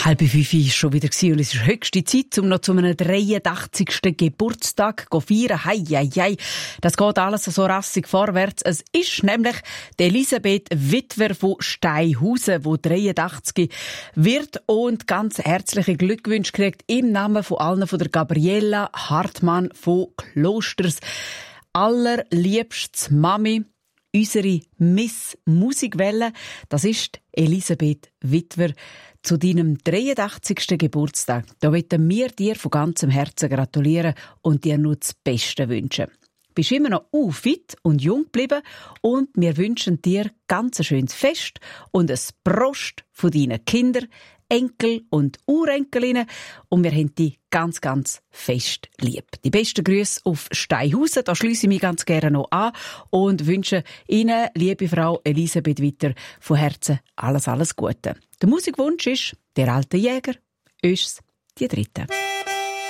4:30 war schon wieder und es ist höchste Zeit, um noch zu einem 83. Geburtstag zu feiern. Hei, hei, hei. Das geht alles so rassig vorwärts. Es ist nämlich die Elisabeth Witwer von Steinhausen, die 83 wird und ganz herzliche Glückwünsche kriegt im Namen von allen von der Gabriella Hartmann von Klosters. Allerliebstes Mami, unsere Miss Musikwelle, das ist Elisabeth Witwer. Zu deinem 83. Geburtstag, da möchten wir dir von ganzem Herzen gratulieren und dir nur das Beste wünschen. Du bist immer noch fit und jung geblieben und wir wünschen dir ganz ein schönes Fest und ein Prost von deinen Kindern, Enkel und Urenkelinnen und wir haben dich ganz, ganz fest lieb. Die besten Grüße auf Steinhausen, da schliesse ich mich ganz gerne noch an und wünsche Ihnen, liebe Frau Elisabeth Witwer, von Herzen alles, alles Gute. Der Musikwunsch ist «Der alte Jäger», Öschs, die dritte.